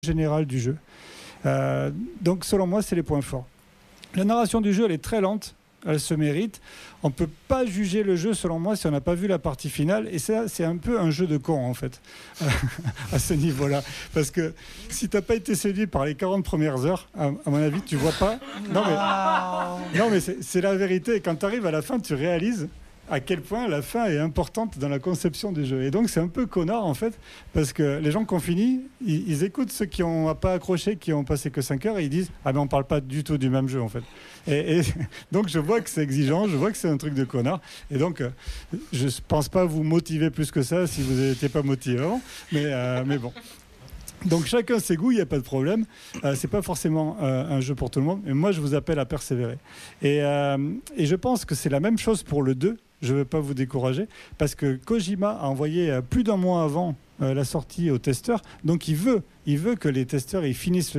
général du jeu. Donc selon moi, c'est les points forts. La narration du jeu, elle est très lente, elle se mérite. On ne peut pas juger le jeu, selon moi, si on n'a pas vu la partie finale. Et ça, c'est un peu un jeu de con, en fait, à ce niveau-là. Parce que si tu n'as pas été séduit par les 40 premières heures, à mon avis, tu ne vois pas. Non, mais c'est la vérité. Quand tu arrives à la fin, tu réalises à quel point la fin est importante dans la conception du jeu. Et donc, c'est un peu connard, en fait, parce que les gens qui ont fini, ils écoutent ceux qui n'ont pas accroché, qui ont passé que 5 heures, et ils disent « Ah, mais on ne parle pas du tout du même jeu, en fait. » Et donc, je vois que c'est exigeant, je vois que c'est un truc de connard. Et donc, je ne pense pas vous motiver plus que ça si vous n'étiez pas motivé avant. Mais bon. Donc chacun ses goûts, il n'y a pas de problème. C'est pas forcément un jeu pour tout le monde, mais moi je vous appelle à persévérer. Et je pense que c'est la même chose pour le 2. Je ne veux pas vous décourager, parce que Kojima a envoyé plus d'un mois avant la sortie aux testeurs, donc il veut que les testeurs finissent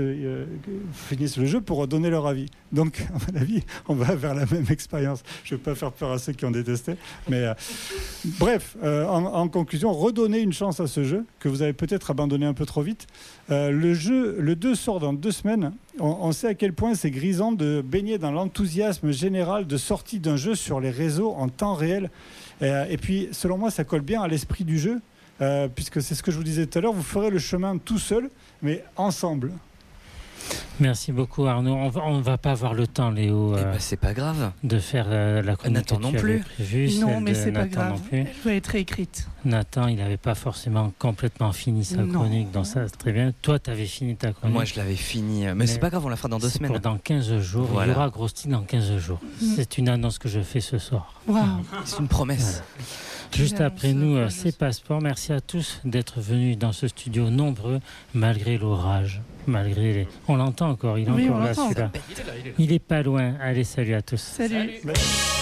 le jeu pour donner leur avis. Donc, à mon avis, on va vers la même expérience. Je ne veux pas faire peur à ceux qui ont détesté. Mais bref, en conclusion, redonnez une chance à ce jeu, que vous avez peut-être abandonné un peu trop vite. Le 2 sort dans 2 semaines. On sait à quel point c'est grisant de baigner dans l'enthousiasme général de sortie d'un jeu sur les réseaux en temps réel. Et puis, selon moi, ça colle bien à l'esprit du jeu. Puisque c'est ce que je vous disais tout à l'heure, vous ferez le chemin tout seul, mais ensemble. Merci beaucoup Arnaud. On va pas avoir le temps, Léo. C'est pas grave. De faire la chronique Nathan que non tu plus. avais prévue. Non, mais c'est pas Nathan grave. Non plus. Elle doit être réécrite. Nathan, il n'avait pas forcément complètement fini sa chronique, donc ça c'est très bien. Toi, tu avais fini ta chronique. Moi, je l'avais fini. Mais c'est pas grave, on la fera dans 2 semaines. Pour dans 15 jours. Voilà. Il y aura Gros Stick dans 15 jours. C'est une annonce que je fais ce soir. Wow. C'est une promesse. Voilà. Juste après nous, c'est Passeport. Merci à tous d'être venus dans ce studio nombreux, malgré l'orage, On l'entend encore, il est encore là celui-là. Il est pas loin. Allez, salut à tous. Salut.